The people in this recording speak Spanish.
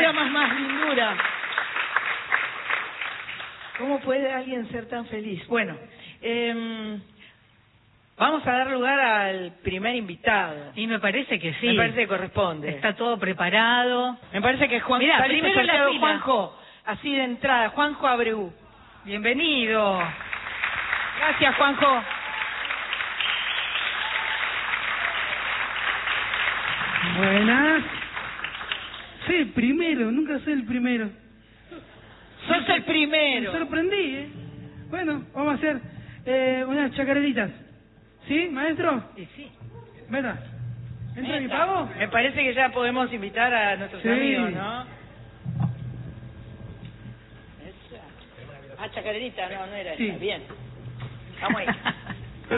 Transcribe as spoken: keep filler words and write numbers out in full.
lindura más más lindura. ¿Cómo puede alguien ser tan feliz? Bueno, eh, vamos a dar lugar al primer invitado. Y me parece que sí. Me parece que corresponde. Está todo preparado. Me parece que Juan... Mirá, Salimos primero la sorteado fila. Juanjo, así de entrada. Juanjo Abreu. Bienvenido. Gracias, Juanjo. Buenas. Soy el primero, nunca soy el primero. Sos el primero. Me sorprendí, ¿eh? Bueno, vamos a hacer eh, unas chacareritas. ¿Sí, maestro? Sí, sí. Venga. ¿Entra mi pago? Me parece que ya podemos invitar a nuestros Sí. amigos, ¿no? Esa. Ah, chacarerita, no, no era Sí. esa. Bien. Vamos ahí.